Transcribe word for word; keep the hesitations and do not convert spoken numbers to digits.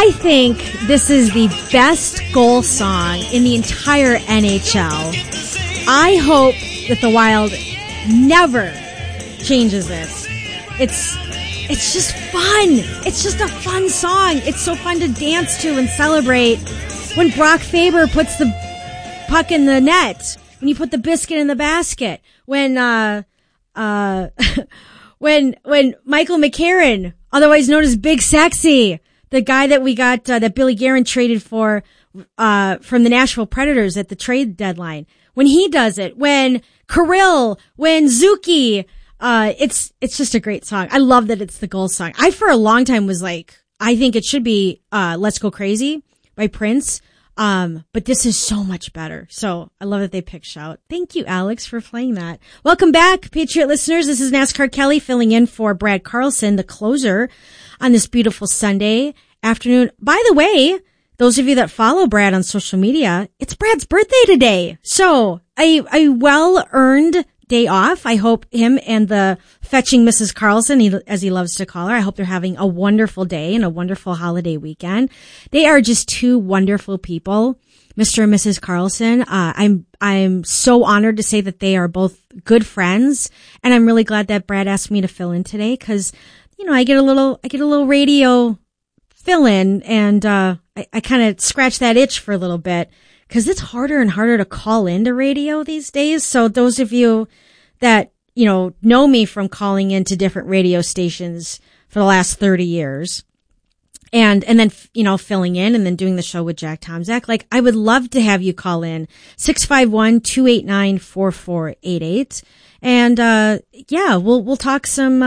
I think this is the best goal song in the entire N H L. I hope that the Wild never changes it. It's it's just fun. It's just a fun song. It's so fun to dance to and celebrate. When Brock Faber puts the puck in the net, when you put the biscuit in the basket, when uh uh when when Michael McCarron, otherwise known as Big Sexy, the guy that we got, uh, that Billy Guerin traded for, uh, from the Nashville Predators at the trade deadline. When he does it, when Kirill, when Zuki, uh, it's, it's just a great song. I love that it's the goal song. I, for a long time, was like, I think it should be, uh, Let's Go Crazy by Prince. Um, but this is so much better. So I love that they picked Shout. Thank you, Alex, for playing that. Welcome back, Patriot listeners. This is NASCAR Kelly filling in for Brad Carlson, the closer, on this beautiful Sunday afternoon. By the way, those of you that follow Brad on social media, it's Brad's birthday today. So a, a well-earned day off. I hope him and the fetching Missus Carlson, as he loves to call her, I hope they're having a wonderful day and a wonderful holiday weekend. They are just two wonderful people, Mister and Missus Carlson. Uh, I'm, I'm so honored to say that they are both good friends. And I'm really glad that Brad asked me to fill in today because, you know, I get a little, I get a little radio fill in and, uh, I, I kind of scratch that itch for a little bit because it's harder and harder to call into radio these days. So those of you that, you know, know me from calling into different radio stations for the last thirty years and, and then, you know, filling in and then doing the show with Jack Tomczak, like I would love to have you call in six five one, two eight nine, four four eight eight. And, uh, yeah, we'll, we'll talk some,